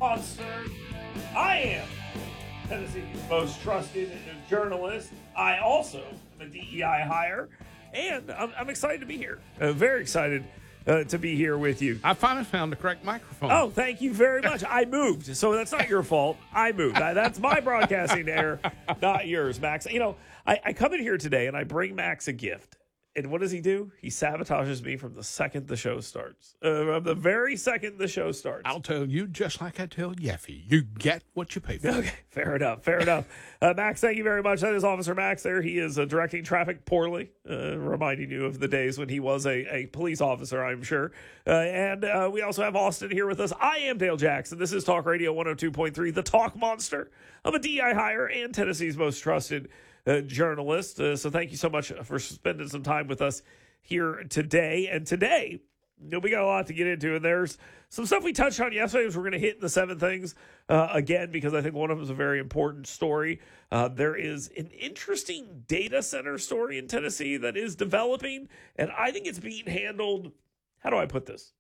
Monster. I am Tennessee's most trusted journalist. I also am a DEI hire, and I'm excited to be here. Very excited to be here with you. I finally found the correct microphone. Oh, thank you very much. I moved, so that's not your fault. I moved. That's my broadcasting error, not yours, Max. You know, I come in here today, and I bring Max a gift. And what does he do? He sabotages me from the second the show starts. From the very second the show starts. I'll tell you just like I tell Yeffy. You get what you pay for. Okay, fair enough. Max, thank you very much. That is Officer Max there. He is directing traffic poorly, reminding you of the days when he was a police officer, I'm sure. And we also have Austin here with us. I am Dale Jackson. This is Talk Radio 102.3, The Talk Monster. I'm a DI hire and Tennessee's most trusted journalist. So thank you so much for spending some time with us here today. And today, we got a lot to get into, and there's some stuff we touched on yesterday, which we're going to hit in the 7 things again, because I think one of them is a very important story. There is an interesting data center story in Tennessee that is developing, and I think it's being handled, how do I put this?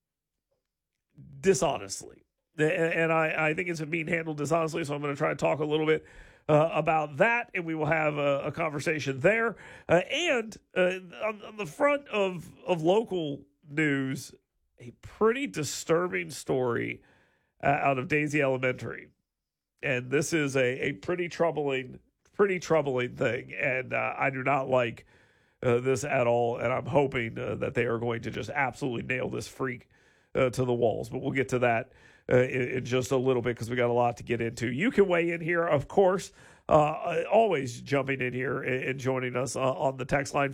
Dishonestly. And I think it's being handled dishonestly, so I'm going to try to talk a little bit about that, and we will have a conversation there. And on the front of local news, a pretty disturbing story out of Daisy Elementary. And this is a pretty troubling thing, and I do not like this at all, and I'm hoping that they are going to just absolutely nail this freak to the walls. But we'll get to that in just a little bit, because we got a lot to get into. You can weigh in here, of course, always jumping in here and joining us on the text line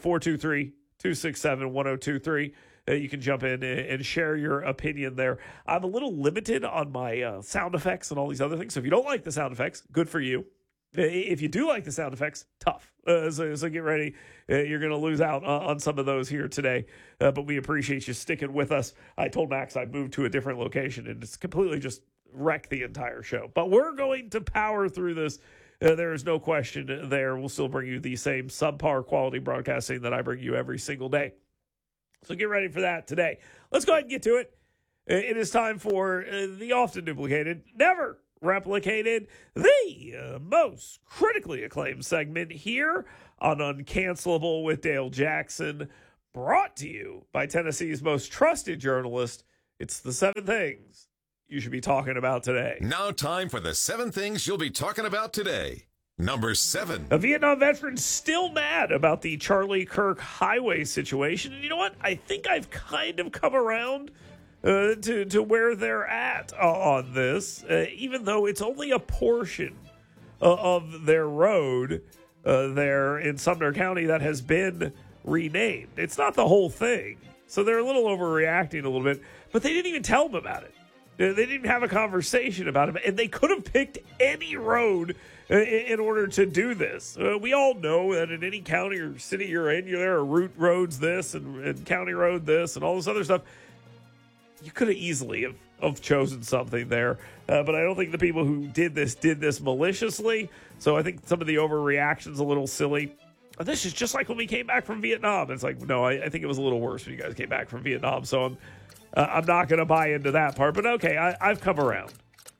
423-267-1023. You can jump in and share your opinion there. I'm a little limited on my sound effects and all these other things, so if you don't like the sound effects, good for you. If you do like the sound effects, tough. So get ready. You're going to lose out on some of those here today. But we appreciate you sticking with us. I told Max I moved to a different location, and it's completely just wrecked the entire show. But we're going to power through this. There is no question there. We'll still bring you the same subpar quality broadcasting that I bring you every single day. So get ready for that today. Let's go ahead and get to it. It is time for the often duplicated, never replicated, the most critically acclaimed segment here on Uncancelable with Dale Jackson, brought to you by Tennessee's most trusted journalist. It's the 7 things you should be talking about today. Now time for the 7 things you'll be talking about today. Number 7. A Vietnam veteran still mad about the Charlie Kirk highway situation. And you know what? I think I've kind of come around to where they're at on this, even though it's only a portion of their road there in Sumner County that has been renamed. It's not the whole thing. So they're a little overreacting a little bit, but they didn't even tell them about it. They didn't even have a conversation about it, and they could have picked any road in order to do this. We all know that in any county or city you're in, there are route roads this and county road this and all this other stuff. You could have easily have chosen something there, but I don't think the people who did this maliciously. So I think some of the overreaction's a little silly. This is just like when we came back from Vietnam. It's like, no, I think it was a little worse when you guys came back from Vietnam. So I'm not going to buy into that part. But okay, I've come around.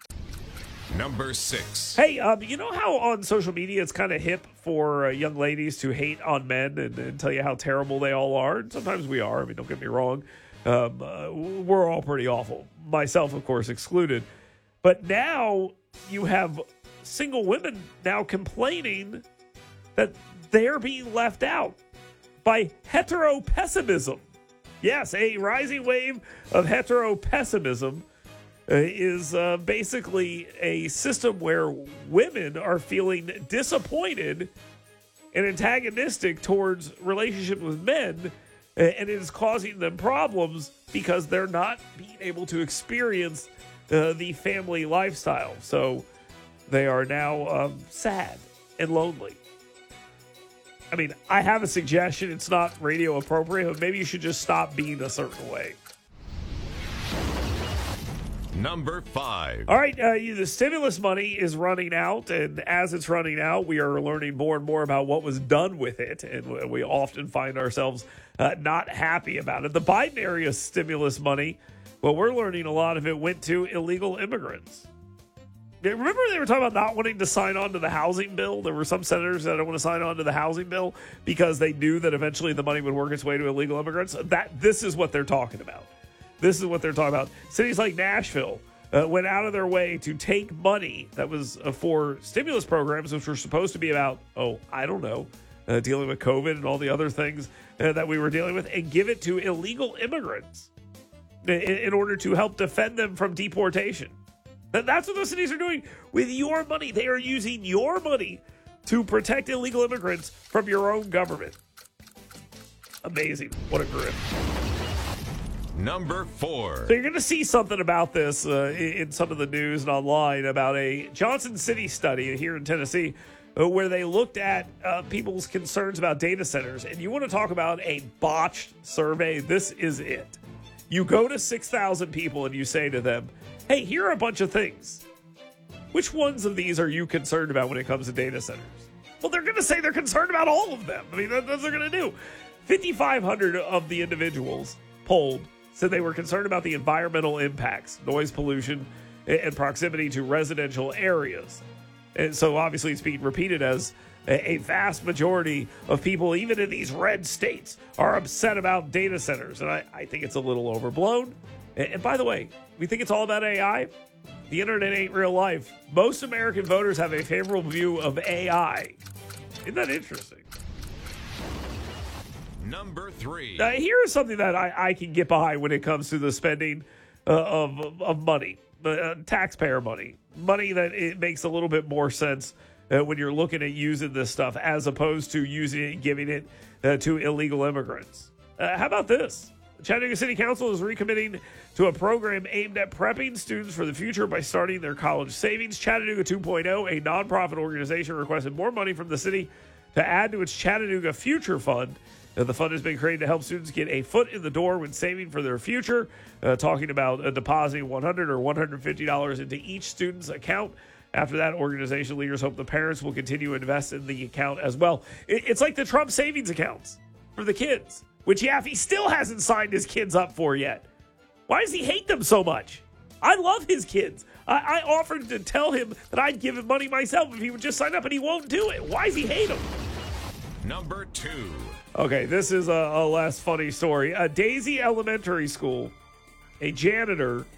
Number 6. Hey, you know how on social media it's kind of hip for young ladies to hate on men and tell you how terrible they all are? And sometimes we are. I mean, don't get me wrong. We're all pretty awful. Myself, of course, excluded. But now you have single women now complaining that they're being left out by hetero-pessimism. Yes, a rising wave of hetero-pessimism is basically a system where women are feeling disappointed and antagonistic towards relationships with men, and it is causing them problems because they're not being able to experience the family lifestyle. So they are now sad and lonely. I mean, I have a suggestion. It's not radio appropriate, but maybe you should just stop being a certain way. Number 5. All right, the stimulus money is running out, and as it's running out, we are learning more and more about what was done with it, and we often find ourselves not happy about it. The Biden era stimulus money, well, we're learning a lot of it went to illegal immigrants. Remember they were talking about not wanting to sign on to the housing bill? There were some senators that don't want to sign on to the housing bill because they knew that eventually the money would work its way to illegal immigrants. This is what they're talking about. This is what they're talking about. Cities like Nashville went out of their way to take money that was for stimulus programs, which were supposed to be about, dealing with COVID and all the other things that we were dealing with, and give it to illegal immigrants in order to help defend them from deportation. That's what those cities are doing with your money. They are using your money to protect illegal immigrants from your own government. Amazing. What a grip. Number 4. So you're going to see something about this in some of the news and online about a Johnson City study here in Tennessee where they looked at people's concerns about data centers. And you want to talk about a botched survey? This is it. You go to 6,000 people and you say to them, hey, here are a bunch of things. Which ones of these are you concerned about when it comes to data centers? Well, they're going to say they're concerned about all of them. I mean, that's what they're going to do. 5,500 of the individuals polled said they were concerned about the environmental impacts, noise pollution, and proximity to residential areas. And so obviously it's being repeated as a vast majority of people, even in these red states, are upset about data centers. And I think it's a little overblown. And by the way, we think it's all about AI. The internet ain't real life. Most American voters have a favorable view of AI. Isn't that interesting? Number 3. Here's something that I can get behind when it comes to the spending of money, taxpayer money that it makes a little bit more sense when you're looking at using this stuff as opposed to using it and giving it to illegal immigrants. How about this? Chattanooga City Council is recommitting to a program aimed at prepping students for the future by starting their college savings. Chattanooga 2.0, a nonprofit organization, requested more money from the city to add to its Chattanooga Future Fund. The fund has been created to help students get a foot in the door when saving for their future, talking about depositing $100 or $150 into each student's account. After that, organization leaders hope the parents will continue to invest in the account as well. It's like the Trump savings accounts for the kids, which Yaffe still hasn't signed his kids up for yet. Why does he hate them so much? I love his kids. I offered to tell him that I'd give him money myself if he would just sign up, and he won't do it. Why does he hate them? Number 2. Okay, this is a less funny story. Daisy Elementary School, a janitor